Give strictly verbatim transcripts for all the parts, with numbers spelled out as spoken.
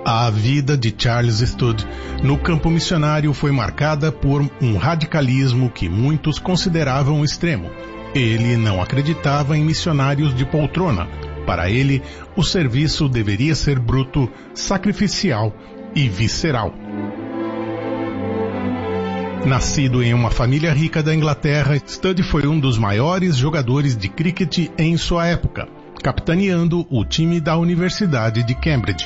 A vida de Charles Studd no campo missionário foi marcada por um radicalismo que muitos consideravam extremo. Ele não acreditava em missionários de poltrona. Para ele, o serviço deveria ser bruto, sacrificial e visceral. Nascido em uma família rica da Inglaterra, Studd foi um dos maiores jogadores de cricket em sua época, capitaneando o time da Universidade de Cambridge.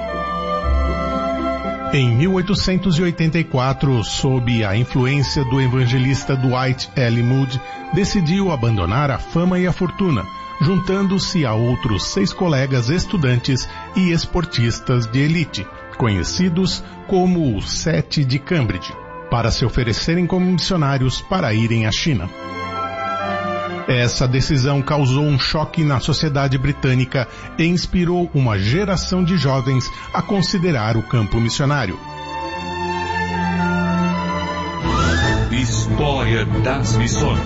Em mil oitocentos e oitenta e quatro, sob a influência do evangelista Dwight L. Moody, decidiu abandonar a fama e a fortuna, juntando-se a outros seis colegas estudantes e esportistas de elite, conhecidos como os Sete de Cambridge, para se oferecerem como missionários para irem à China. Essa decisão causou um choque na sociedade britânica e inspirou uma geração de jovens a considerar o campo missionário. História das Missões.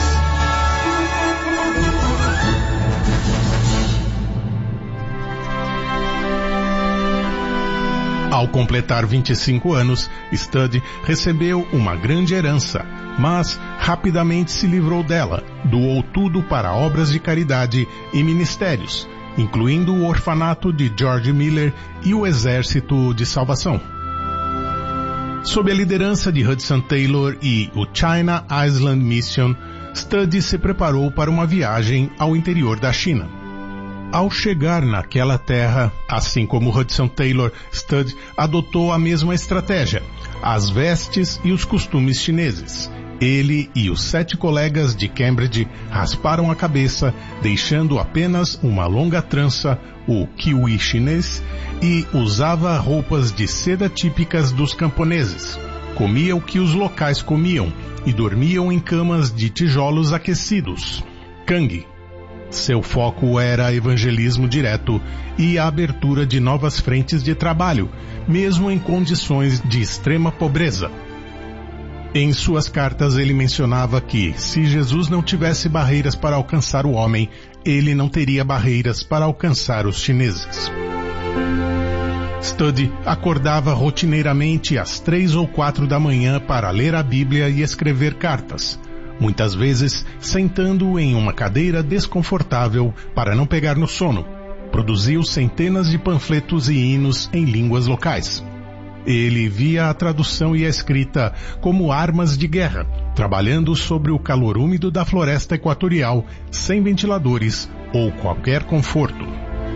Ao completar vinte e cinco anos, Studd recebeu uma grande herança, mas rapidamente se livrou dela, doou tudo para obras de caridade e ministérios, incluindo o orfanato de George Miller e o Exército de Salvação. Sob a liderança de Hudson Taylor e o China Island Mission, Studd se preparou para uma viagem ao interior da China. Ao chegar naquela terra, assim como Hudson Taylor, Studd adotou a mesma estratégia, as vestes e os costumes chineses. Ele e os sete colegas de Cambridge rasparam a cabeça, deixando apenas uma longa trança, o kiwi chinês, e usava roupas de seda típicas dos camponeses. Comia o que os locais comiam e dormiam em camas de tijolos aquecidos, cangue. Seu foco era evangelismo direto e a abertura de novas frentes de trabalho, mesmo em condições de extrema pobreza. Em suas cartas ele mencionava que, se Jesus não tivesse barreiras para alcançar o homem, ele não teria barreiras para alcançar os chineses. Studd acordava rotineiramente às três ou quatro da manhã para ler a Bíblia e escrever cartas, muitas vezes sentando em uma cadeira desconfortável para não pegar no sono. Produziu centenas de panfletos e hinos em línguas locais. Ele via a tradução e a escrita como armas de guerra, trabalhando sobre o calor úmido da floresta equatorial, sem ventiladores ou qualquer conforto.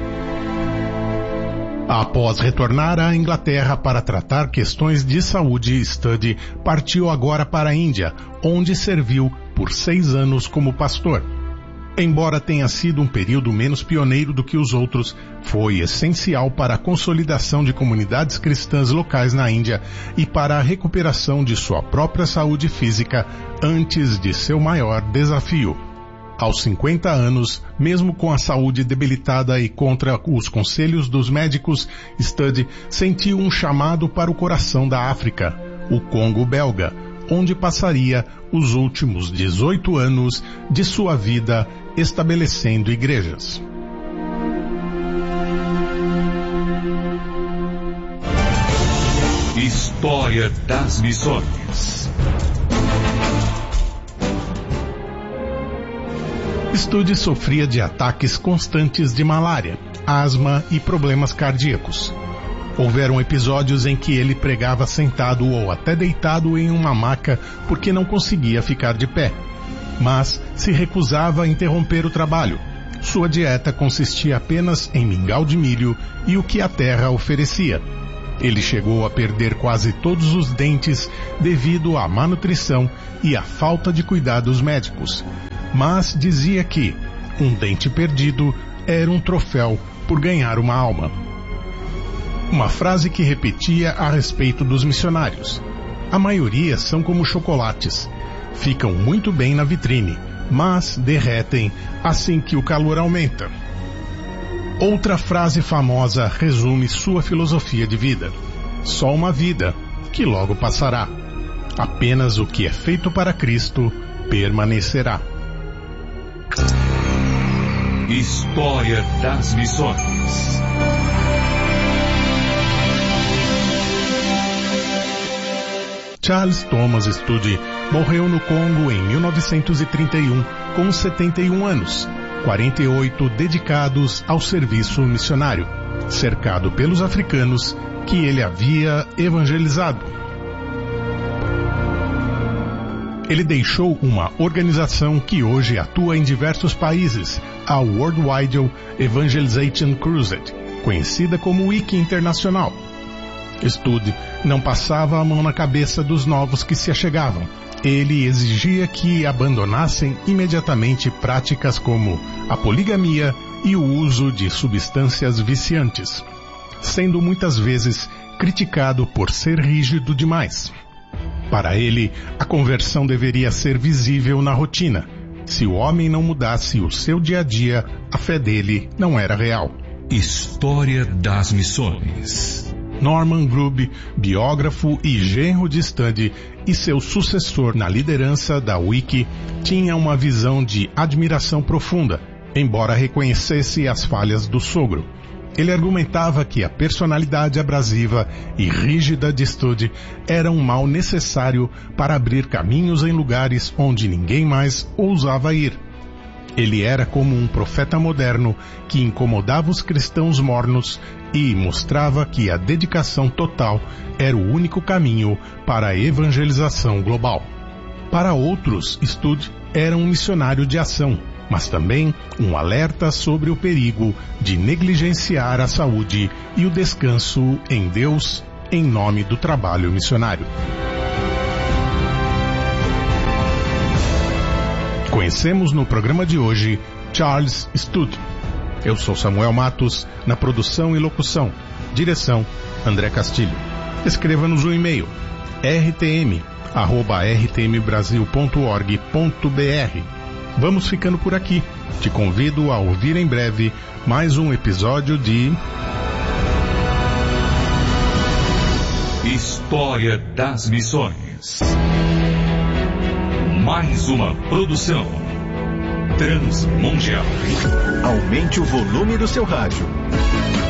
Após retornar à Inglaterra para tratar questões de saúde, Studd partiu agora para a Índia, onde serviu por seis anos como pastor. Embora tenha sido um período menos pioneiro do que os outros, foi essencial para a consolidação de comunidades cristãs locais na Índia e para a recuperação de sua própria saúde física antes de seu maior desafio. Aos cinquenta anos, mesmo com a saúde debilitada e contra os conselhos dos médicos, Studd sentiu um chamado para o coração da África, o Congo belga, onde passaria os últimos dezoito anos de sua vida estabelecendo igrejas. História das Missões. Studd sofria de ataques constantes de malária, asma e problemas cardíacos. Houveram episódios em que ele pregava sentado ou até deitado em uma maca porque não conseguia ficar de pé, mas se recusava a interromper o trabalho. Sua dieta consistia apenas em mingau de milho e o que a terra oferecia. Ele chegou a perder quase todos os dentes devido à má nutrição e à falta de cuidados médicos. Mas dizia que um dente perdido era um troféu por ganhar uma alma. Uma frase que repetia a respeito dos missionários: a maioria são como chocolates, ficam muito bem na vitrine, mas derretem assim que o calor aumenta. Outra frase famosa resume sua filosofia de vida: só uma vida, que logo passará. Apenas o que é feito para Cristo permanecerá. História das Missões. Charles Thomas Studd morreu no Congo em mil novecentos e trinta e um, com setenta e um anos, quarenta e oito dedicados ao serviço missionário, cercado pelos africanos que ele havia evangelizado. Ele deixou uma organização que hoje atua em diversos países, a Worldwide Evangelization Crusade, conhecida como Wiki Internacional. Studd não passava a mão na cabeça dos novos que se achegavam. Ele exigia que abandonassem imediatamente práticas como a poligamia e o uso de substâncias viciantes, sendo muitas vezes criticado por ser rígido demais. Para ele, a conversão deveria ser visível na rotina. Se o homem não mudasse o seu dia a dia, a fé dele não era real. História das Missões. Norman Grubb, biógrafo e genro de Studd, e seu sucessor na liderança da Wiki, tinha uma visão de admiração profunda, embora reconhecesse as falhas do sogro. Ele argumentava que a personalidade abrasiva e rígida de Studd era um mal necessário para abrir caminhos em lugares onde ninguém mais ousava ir. Ele era como um profeta moderno que incomodava os cristãos mornos e mostrava que a dedicação total era o único caminho para a evangelização global. Para outros, Studd era um missionário de ação, mas também um alerta sobre o perigo de negligenciar a saúde e o descanso em Deus em nome do trabalho missionário. Conhecemos no programa de hoje Charles Studd. Eu sou Samuel Matos, na produção e locução. Direção, André Castilho. Escreva-nos um e-mail, r t m arroba r t m brasil ponto org ponto b r. Vamos ficando por aqui. Te convido a ouvir em breve mais um episódio de História das Missões. Mais uma produção Transmundial. Aumente o volume do seu rádio.